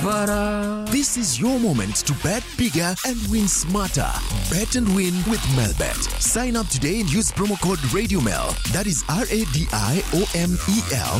This is your moment to bet bigger and win smarter. Bet and win with Melbet. Sign up today and use promo code RadioMel. That is RADIOMEL